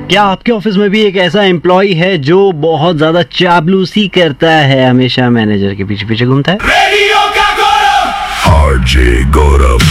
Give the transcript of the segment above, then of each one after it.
क्या आपके ऑफिस में भी एक ऐसा एम्प्लॉय है जो बहुत ज्यादा चापलूसी करता है, हमेशा मैनेजर के पीछे पीछे घूमता है? आरजे गौरव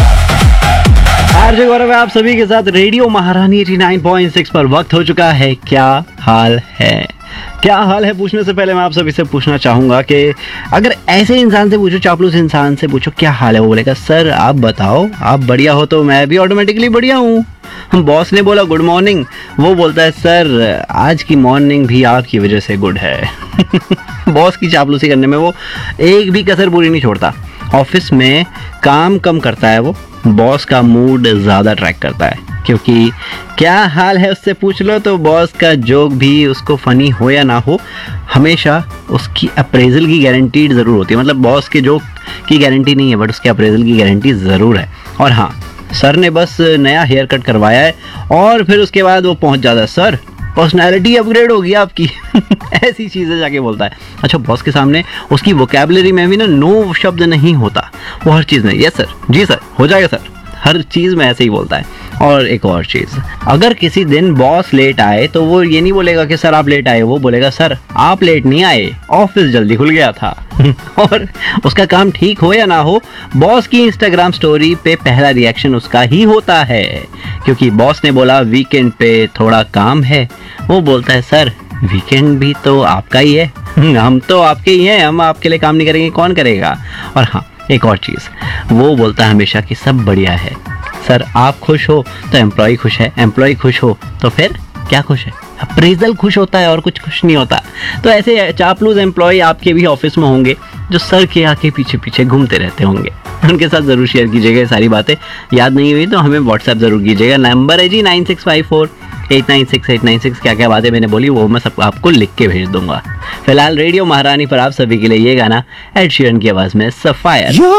है आप सभी के साथ रेडियो महारानी 89.6 पर। वक्त हो चुका है क्या हाल है, क्या हाल है पूछने से पहले मैं आप सभी से पूछना चाहूंगा कि अगर ऐसे इंसान से पूछो, चापलूस इंसान से पूछो क्या हाल है, वो बोलेगा सर आप बताओ, आप बढ़िया हो तो मैं भी ऑटोमेटिकली बढ़िया हूँ। बॉस ने बोला गुड मॉर्निंग, वो बोलता है सर आज की मॉर्निंग भी आपकी वजह से गुड है। बॉस की चापलूसी करने में वो एक भी कसर पूरी नहीं छोड़ता। ऑफिस में काम कम करता है वो, बॉस का मूड ज़्यादा ट्रैक करता है, क्योंकि क्या हाल है उससे पूछ लो तो बॉस का जोक भी उसको फनी हो या ना हो, हमेशा उसकी अप्रेजल की गारंटी ज़रूर होती है। मतलब बॉस के जोक की गारंटी नहीं है बट उसके अप्रेजल की गारंटी ज़रूर है। और हाँ, सर ने बस नया हेयर कट करवाया है और फिर उसके बाद वो पहुंच जाता है, सर पर्सनैलिटी अपग्रेड होगी आपकी। ऐसी चीज़ें जाके बोलता है। अच्छा, बॉस के सामने उसकी वोकैबुलरी में भी ना नो शब्द नहीं होता, वो हर चीज़ में यस सर, जी सर, हो जाएगा सर, हर चीज़ में ऐसे ही बोलता है। और एक और चीज़, अगर किसी दिन बॉस लेट आए तो वो ये नहीं बोलेगा कि सर आप लेट आए, वो बोलेगा सर आप लेट नहीं आए, ऑफिस जल्दी खुल गया था। और उसका काम ठीक हो या ना हो, बॉस की इंस्टाग्राम स्टोरी पे पहला रिएक्शन उसका ही होता है, क्योंकि बॉस ने बोला वीकेंड पे थोड़ा काम है, वो बोलता है सर वीकेंड भी तो आपका ही है, हम तो आपके ही हैं, हम आपके लिए काम नहीं करेंगे कौन करेगा। और हाँ, एक और चीज़, वो बोलता है हमेशा कि सब बढ़िया है सर, आप खुश हो तो एम्प्लॉय खुश है, एम्प्लॉय खुश हो तो फिर क्या खुश है, अप्रेजल खुश होता है और कुछ खुश नहीं होता। तो ऐसे चापलूस एम्प्लॉय आपके भी ऑफिस में होंगे जो सर के आके पीछे पीछे घूमते रहते होंगे। उनके साथ ज़रूर शेयर कीजिएगा ये सारी बातें। याद नहीं हुई तो हमें व्हाट्सएप ज़रूर कीजिएगा, नंबर है जी 9654896896। क्या क्या बातें मैंने बोली वो मैं सब आपको लिख के भेज दूंगा। फिलहाल रेडियो महारानी पर आप सभी के लिए ये गाना एड शीरन की आवाज़ में सफायर।